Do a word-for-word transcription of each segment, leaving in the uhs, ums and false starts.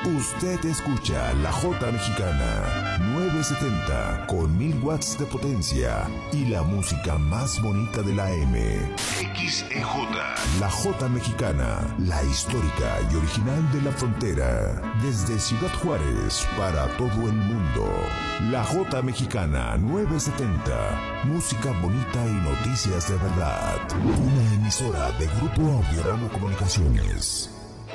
Usted escucha La Jota Mexicana nueve setenta con mil watts de potencia y la música más bonita de la M. X E J. La Jota Mexicana, la histórica y original de la frontera. Desde Ciudad Juárez para todo el mundo. La Jota Mexicana nueve setenta. Música bonita y noticias de verdad. Una emisora de Grupo Audiorama Comunicaciones.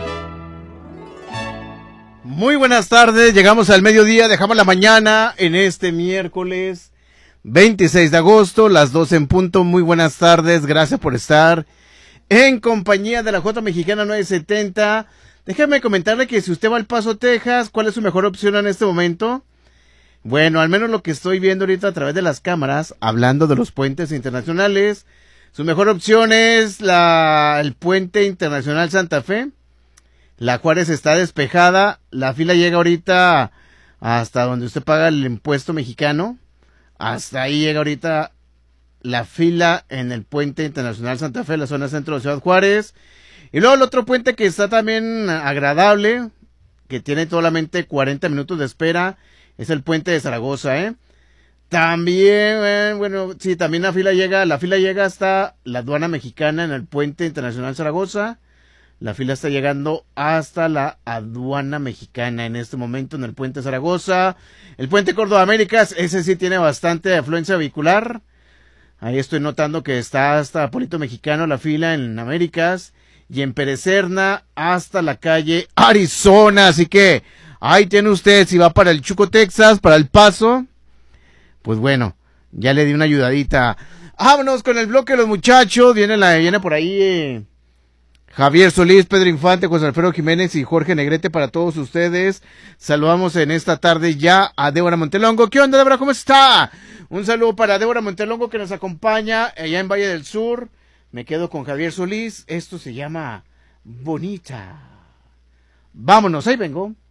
Muy buenas tardes, llegamos al mediodía, dejamos la mañana en este miércoles veintiséis de agosto, las doce en punto. Muy buenas tardes, gracias por estar en compañía de la Jota Mexicana nueve setenta. Déjame comentarle que si usted va al Paso, Texas, ¿cuál es su mejor opción en este momento? Bueno, al menos lo que estoy viendo ahorita a través de las cámaras, hablando de los puentes internacionales, su mejor opción es la, el puente internacional Santa Fe. La Juárez está despejada, la fila llega ahorita hasta donde usted paga el impuesto mexicano, hasta ahí llega ahorita la fila en el puente internacional Santa Fe, la zona centro de Ciudad Juárez, y luego el otro puente que está también agradable, que tiene solamente cuarenta minutos de espera, es el puente de Zaragoza, ¿eh? También, eh, bueno, sí, también la fila llega, la fila llega hasta la aduana mexicana en el puente internacional Zaragoza. La fila está llegando hasta la aduana mexicana en este momento en el puente Zaragoza. El puente Córdoba Américas, ese sí tiene bastante afluencia vehicular. Ahí estoy notando que está hasta Polito Mexicano la fila en Américas. Y en Perecerna hasta la calle Arizona. Así que ahí tiene usted, si va para el Chuco, Texas, para El Paso. Pues bueno, ya le di una ayudadita. Vámonos con el bloque de los muchachos. Viene, la, viene por ahí... Eh, Javier Solís, Pedro Infante, José Alfredo Jiménez y Jorge Negrete para todos ustedes. Saludamos en esta tarde ya a Débora Montelongo. ¿Qué onda, Débora? ¿Cómo está? Un saludo para Débora Montelongo que nos acompaña allá en Valle del Sur. Me quedo con Javier Solís. Esto se llama Bonita. Vámonos, ahí vengo.